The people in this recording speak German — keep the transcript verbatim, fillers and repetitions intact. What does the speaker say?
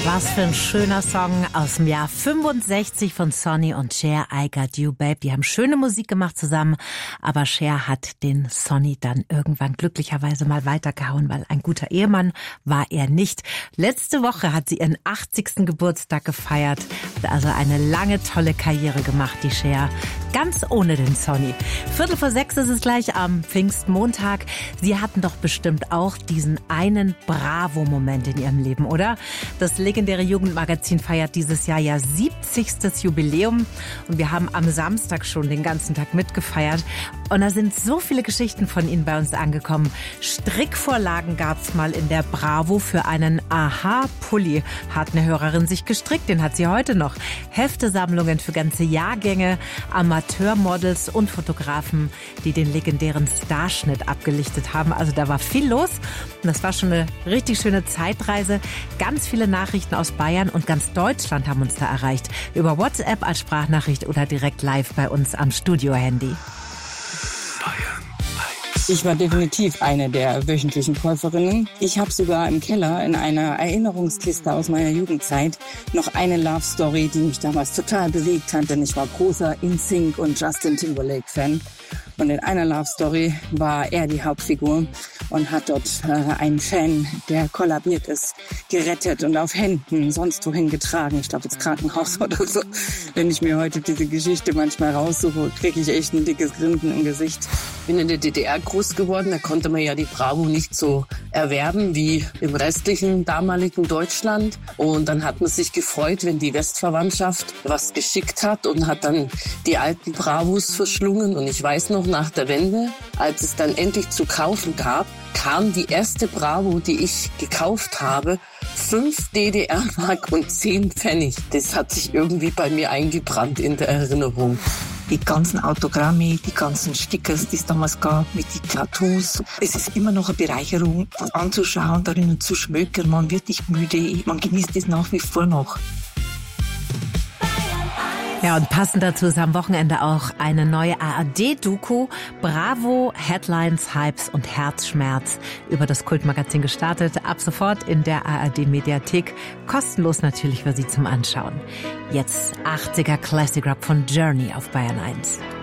Was für ein schöner Song aus dem Jahr fünfundsechzig von Sonny und Cher, I Got You, Babe. Die haben schöne Musik gemacht zusammen, aber Cher hat den Sonny dann irgendwann glücklicherweise mal weitergehauen, weil ein guter Ehemann war er nicht. Letzte Woche hat sie ihren achtzigsten Geburtstag gefeiert, hat also eine lange, tolle Karriere gemacht, die Cher, ganz ohne den Sonny. Viertel vor sechs ist es gleich am Pfingstmontag. Sie hatten doch bestimmt auch diesen einen Bravo-Moment in ihrem Leben, oder? Das legendäre Jugendmagazin feiert dieses Jahr ja siebzigstes Jubiläum und wir haben am Samstag schon den ganzen Tag mitgefeiert. Und da sind so viele Geschichten von Ihnen bei uns angekommen. Strickvorlagen gab's mal in der Bravo für einen Aha-Pulli. Hat eine Hörerin sich gestrickt, den hat sie heute noch. Heftesammlungen für ganze Jahrgänge, Amateurmodels und Fotografen, die den legendären Starschnitt abgelichtet haben. Also da war viel los und das war schon eine richtig schöne Zeitreise. Ganz viele Nachrichten aus Bayern und ganz Deutschland haben uns da erreicht. Über WhatsApp als Sprachnachricht oder direkt live bei uns am Studio-Handy. Ich war definitiv eine der wöchentlichen Käuferinnen. Ich habe sogar im Keller in einer Erinnerungskiste aus meiner Jugendzeit noch eine Love Story, die mich damals total bewegt hat, denn ich war großer In Sync und Justin Timberlake Fan. Und in einer Love Story war er die Hauptfigur und hat dort äh, einen Fan, der kollabiert ist, gerettet und auf Händen sonst wohin getragen. Ich glaube ins Krankenhaus oder so. Wenn ich mir heute diese Geschichte manchmal raussuche, kriege ich echt ein dickes Grinsen im Gesicht. Ich bin in der D D R groß geworden, da konnte man ja die Bravo nicht so erwerben wie im restlichen damaligen Deutschland. Und dann hat man sich gefreut, wenn die Westverwandtschaft was geschickt hat und hat dann die alten Bravos verschlungen. Und ich weiß noch, nach der Wende, als es dann endlich zu kaufen gab, kam die erste Bravo, die ich gekauft habe, fünf D D R-Mark und zehn Pfennig. Das hat sich irgendwie bei mir eingebrannt in der Erinnerung. Die ganzen Autogramme, die ganzen Stickers, die es damals gab, mit den Tattoos. Es ist immer noch eine Bereicherung, das anzuschauen, darin zu schmökern. Man wird nicht müde, man genießt es nach wie vor noch. Ja, und passend dazu ist am Wochenende auch eine neue A R D-Doku, Bravo, Headlines, Hypes und Herzschmerz, über das Kultmagazin gestartet. Ab sofort in der A R D-Mediathek, kostenlos natürlich für Sie zum Anschauen. Jetzt achtziger Classic Rock von Journey auf Bayern eins.